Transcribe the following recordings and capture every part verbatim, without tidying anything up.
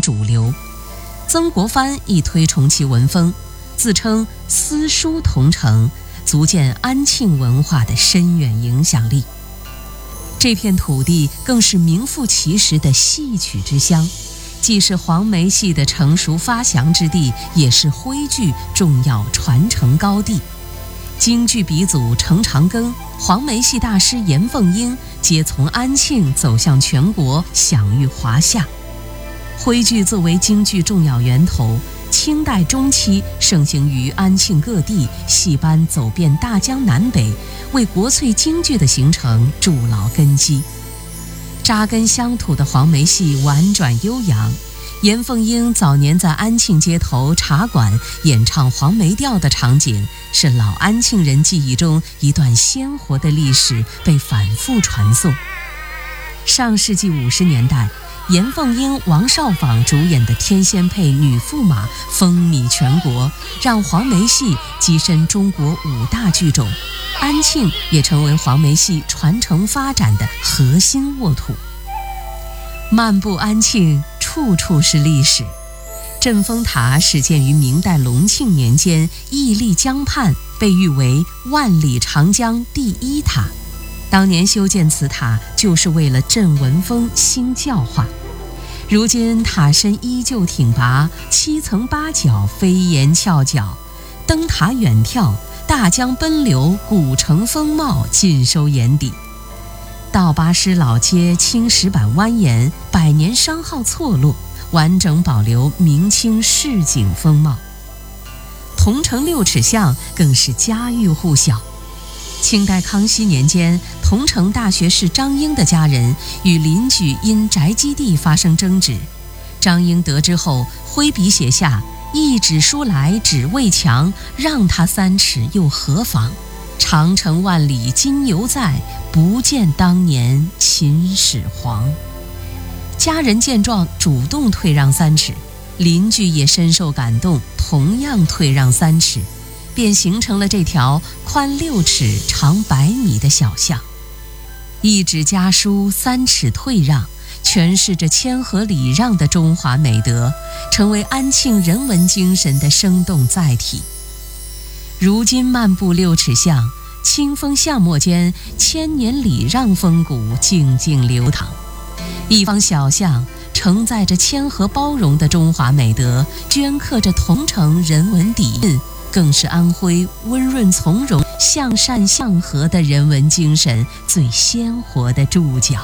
主流。曾国藩亦推崇其文风，自称私书同城，足见安庆文化的深远影响力。这片土地更是名副其实的戏曲之乡，既是黄梅戏的成熟发祥之地，也是徽剧重要传承高地。京剧鼻祖程长庚、黄梅戏大师严凤英皆从安庆走向全国，享誉华夏。徽剧作为京剧重要源头，清代中期盛行于安庆各地，戏班走遍大江南北，为国粹京剧的形成筑牢根基。扎根乡土的黄梅戏婉转悠扬，严凤英早年在安庆街头茶馆演唱黄梅调的场景，是老安庆人记忆中一段鲜活的历史，被反复传颂。上世纪五十年代，严凤英、王少舫主演的《天仙配》女驸马风靡全国，让黄梅戏跻身中国五大剧种，安庆也成为黄梅戏传承发展的核心沃土。漫步安庆，处处是历史。镇风塔始建于明代隆庆年间，屹立江畔，被誉为万里长江第一塔。当年修建此塔，就是为了镇文风、兴教化。如今塔身依旧挺拔，七层八角，飞檐翘角，灯塔远眺，大江奔流，古城风貌尽收眼底。道巴师老街青石板蜿蜒，百年商号错落，完整保留明清市井风貌。桐城六尺巷更是家喻户晓。清代康熙年间，桐城大学士张英的家人与邻居因宅基地发生争执，张英得知后挥笔写下“一纸书来只为墙，让他三尺又何妨？长城万里今犹在，不见当年秦始皇”。家人见状主动退让三尺，邻居也深受感动，同样退让三尺，便形成了这条宽六尺、长百米的小巷。一纸家书，三尺退让，诠释着谦和礼让的中华美德，成为安庆人文精神的生动载体。如今漫步六尺巷，清风巷陌间，千年礼让风骨静静流淌。一方小巷承载着谦和包容的中华美德，镌刻着桐城人文底蕴，更是安徽温润从容、向善向和的人文精神最鲜活的注脚。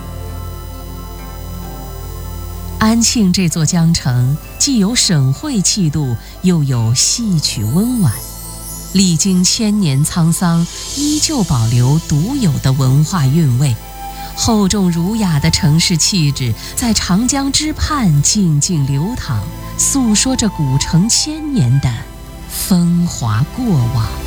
安庆这座江城既有省会气度，又有戏曲温婉，历经千年沧桑，依旧保留独有的文化韵味。厚重儒雅的城市气质在长江之畔静静流淌，诉说着古城千年的风华过往。